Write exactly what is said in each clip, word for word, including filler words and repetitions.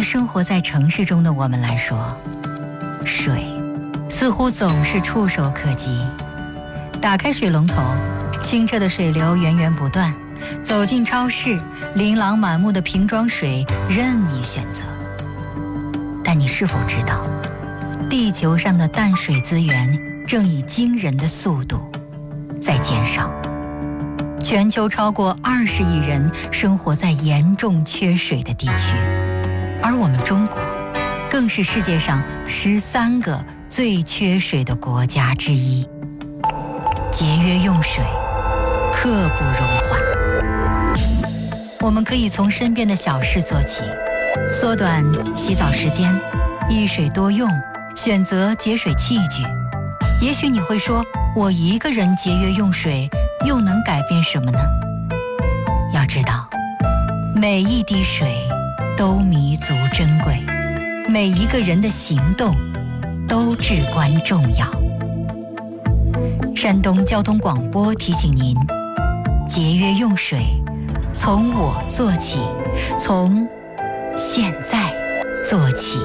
生活在城市中的我们来说，水似乎总是触手可及。打开水龙头，清澈的水流源源不断；走进超市，琳琅满目的瓶装水任你选择。但你是否知道，地球上的淡水资源正以惊人的速度在减少？全球超过二十亿人生活在严重缺水的地区，而我们中国更是世界上十三个最缺水的国家之一。节约用水，刻不容缓。我们可以从身边的小事做起，缩短洗澡时间，一水多用，选择节水器具。也许你会说，我一个人节约用水又能改变什么呢？要知道，每一滴水都弥足珍贵，每一个人的行动都至关重要。山东交通广播提醒您，节约用水，从我做起，从现在做起。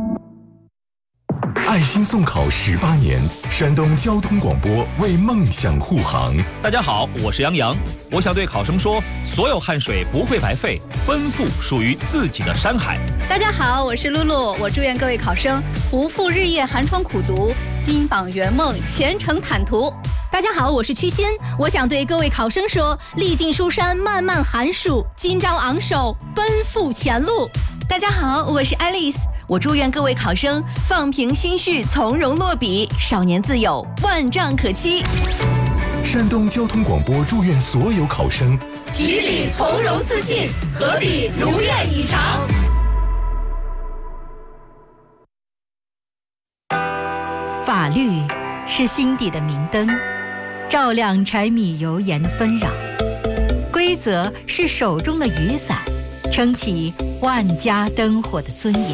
爱心送考十八年，山东交通广播为梦想护航。 大家好，我是杨洋。我想对考生说，所有汗水不会白费，奔赴属于自己的山海。 大家好，我是露露。我祝愿各位考生不负日夜寒窗苦读，金榜圆梦，前程坦途。 大家好，我是曲欣。我想对各位考生说，历尽书山漫漫寒暑，今朝昂首奔赴前路。 大家好，我是 Alice。我祝愿各位考生放平心绪，从容落笔，少年自有万丈可期。 山东交通广播祝愿所有考生提笔从容自信，合笔如愿以偿。 法律是心底的明灯，照亮柴米油盐纷扰；规则是手中的雨伞，撑起万家灯火的尊严。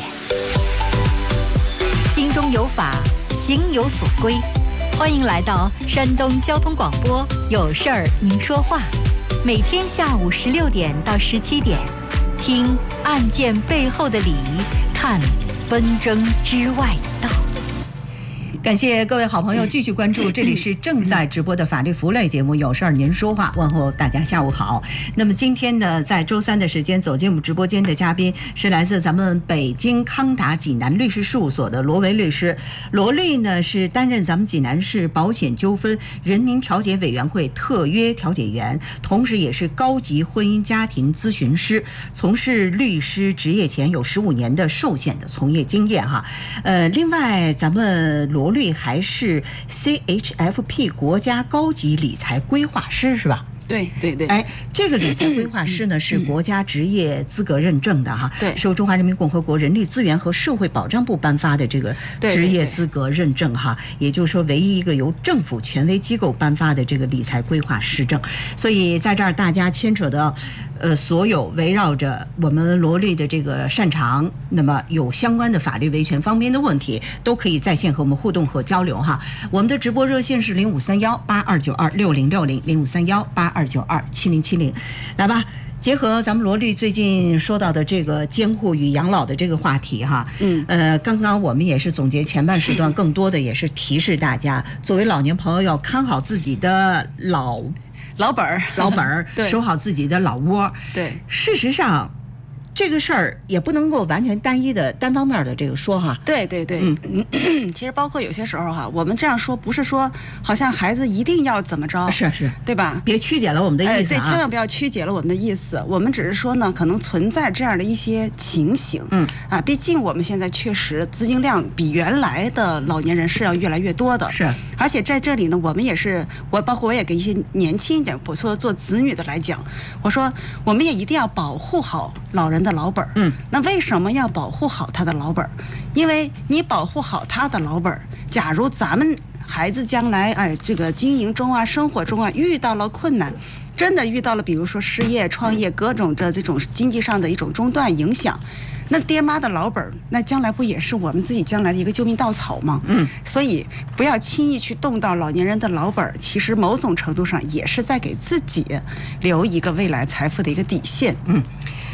心中有法，行有所归。欢迎来到山东交通广播，有事儿您说话。每天下午十六点到十七点，听案件背后的理，看纷争之外的道。 感谢各位好朋友继续关注，这里是正在直播的法律服务类节目，有事儿您说话。问候大家下午好。那么今天呢，在周三的时间走进我们直播间的嘉宾是来自咱们北京康达济南律师事务所的罗维律师。罗律呢是担任咱们济南市保险纠纷人民调解委员会特约调解员，同时也是高级婚姻家庭咨询师，从事律师职业前有十五年的寿险的从业经验哈。呃，另外咱们罗律还是 C H F P 国家高级理财规划师是吧？ 对对对， 哎，这个理财规划师呢是国家职业资格认证的哈， 对， 受中华人民共和国人力资源和社会保障部颁发的这个职业资格认证哈，也就是说唯一一个由政府权威机构颁发的这个理财规划师证。所以在这儿大家牵扯到呃所有围绕着我们罗律的这个擅长，那么有相关的法律维权方面的问题，都可以在线和我们互动和交流哈。我们的直播热线是零五三幺八二九二六零六零零五三幺八二九二七零七零，来吧。结合咱们罗律最近说到的这个监护与养老的这个话题哈，嗯，呃，刚刚我们也是总结前半时段，更多的也是提示大家，作为老年朋友要看好自己的老老本儿， 老本儿，守好自己的老窝。 对， 事实上。这个事儿也不能够完全单一的单方面的这个说哈。 对对对，嗯，其实包括有些时候哈，我们这样说不是说好像孩子一定要怎么着， 是是， 对吧？ 别曲解了我们的意思啊！ 对，千万不要曲解了我们的意思。我们只是说呢，可能存在这样的一些情形，嗯啊，毕竟我们现在确实资金量比原来的老年人是要越来越多的， 是。 而且在这里呢，我们也是我包括我也给一些年轻一点，不说做子女的来讲，我说我们也一定要保护好老人的老本儿。嗯，那为什么要保护好他的老本儿？因为你保护好他的老本儿，假如咱们孩子将来哎这个经营中啊、生活中啊遇到了困难，真的遇到了比如说失业、创业各种的这种经济上的一种中断影响。那爹妈的老本儿，那将来不也是我们自己将来的一个救命稻草吗？嗯，所以不要轻易去动到老年人的老本儿，其实某种程度上也是在给自己留一个未来财富的一个底线。嗯。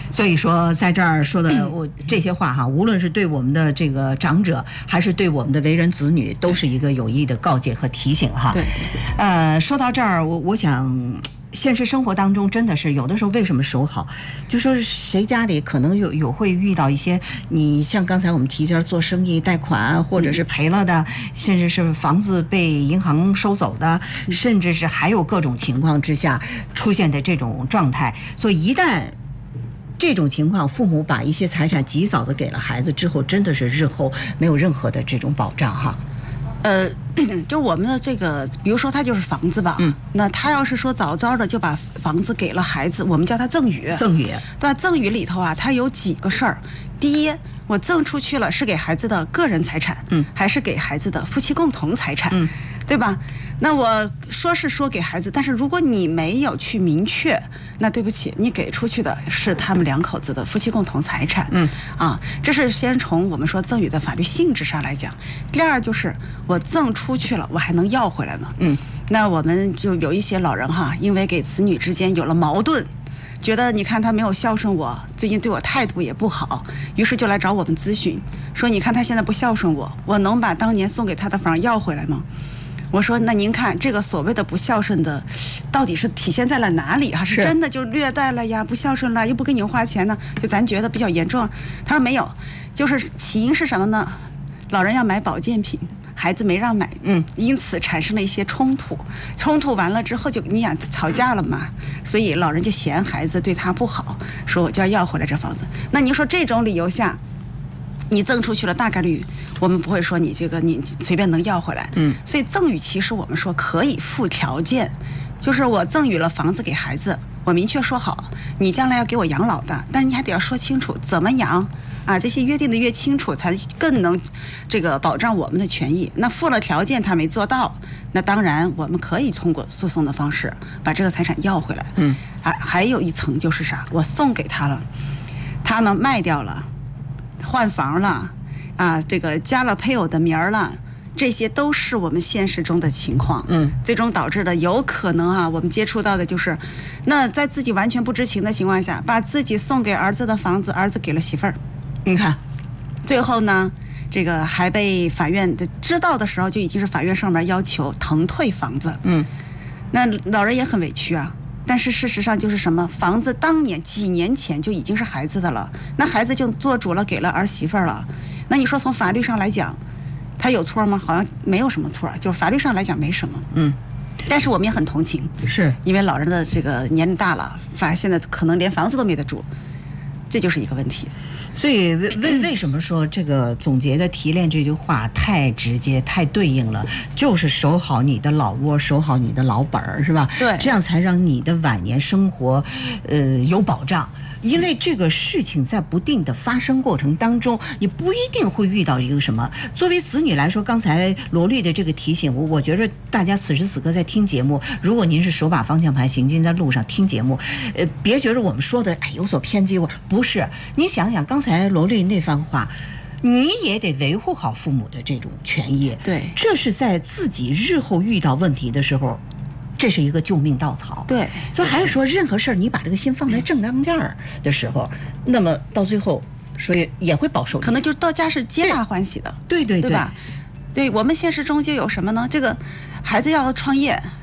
所以说，在这儿说的我这些话哈，无论是对我们的这个长者，还是对我们的为人子女，都是一个有益的告诫和提醒哈。 对， 呃，说到这儿，我我想。现实生活当中真的是有的时候为什么守好，就说谁家里可能有有会遇到一些，你像刚才我们提及做生意贷款或者是赔了的，甚至是房子被银行收走的，甚至是还有各种情况之下出现的这种状态，所以一旦这种情况，父母把一些财产及早的给了孩子之后，真的是日后没有任何的这种保障哈。 呃，就我们的这个，比如说他就是房子吧，嗯，那他要是说早早的就把房子给了孩子，我们叫他赠与， 赠与， 对吧？赠与里头啊，它有几个事儿。第一，我赠出去了是给孩子的个人财产，嗯，还是给孩子的夫妻共同财产，嗯，对吧？那我说是说给孩子，但是如果你没有去明确，那对不起，你给出去的是他们两口子的夫妻共同财产。嗯，啊，这是先从我们说赠与的法律性质上来讲。第二就是我赠出去了，我还能要回来吗？嗯，那我们就有一些老人哈，因为给子女之间有了矛盾，觉得你看他没有孝顺我，最近对我态度也不好，于是就来找我们咨询，说你看他现在不孝顺我，我能把当年送给他的房要回来吗？我说那您看这个所谓的不孝顺的到底是体现在了哪里哈？是真的就虐待了呀，不孝顺了，又不给你花钱呢，就咱觉得比较严重。他说没有，就是起因是什么呢？老人要买保健品，孩子没让买，嗯，因此产生了一些冲突，冲突完了之后就你想吵架了嘛，所以老人就嫌孩子对他不好，说我就要要回来这房子。那您说这种理由下，你赠出去了，大概率我们不会说你这个你随便能要回来。嗯，所以赠与其实我们说可以附条件，就是我赠与了房子给孩子，我明确说好，你将来要给我养老的，但是你还得要说清楚怎么养啊，这些约定的越清楚，才更能这个保障我们的权益。那附了条件他没做到，那当然我们可以通过诉讼的方式把这个财产要回来。嗯，还还有一层就是啥，我送给他了，他呢卖掉了。换房了，啊，这个加了配偶的名儿了，这些都是我们现实中的情况。嗯，最终导致的有可能啊，我们接触到的就是，那在自己完全不知情的情况下，把自己送给儿子的房子，儿子给了媳妇儿。你看，最后呢，这个还被法院的知道的时候，就已经是法院上面要求腾退房子。嗯，那老人也很委屈啊。但是事实上就是什么，房子当年几年前就已经是孩子的了，那孩子就做主了，给了儿媳妇儿了。那你说从法律上来讲，他有错吗？好像没有什么错，就是法律上来讲没什么。嗯，但是我们也很同情，是因为老人的这个年龄大了，反正现在可能连房子都没得住，这就是一个问题。 所以为为为什么说这个总结的提炼这句话太直接太对应了，就是守好你的老窝，守好你的老本儿，是吧？对，这样才让你的晚年生活呃有保障。因为这个事情在不定的发生过程当中，你不一定会遇到一个什么。作为子女来说，刚才罗律的这个提醒，我我觉得大家此时此刻在听节目，如果您是手把方向盘行进在路上听节目，呃，别觉得我们说的哎有所偏激，不是。你想想刚才罗律那番话，你也得维护好父母的这种权益。对，这是在自己日后遇到问题的时候。这是一个救命稻草，对，所以还是说，任何事儿你把这个心放在正当间儿的时候，那么到最后，所以也会饱受， 可能就到家是皆大欢喜的， 对对对， 对吧？对我们现实中就有什么呢？这个孩子要创业，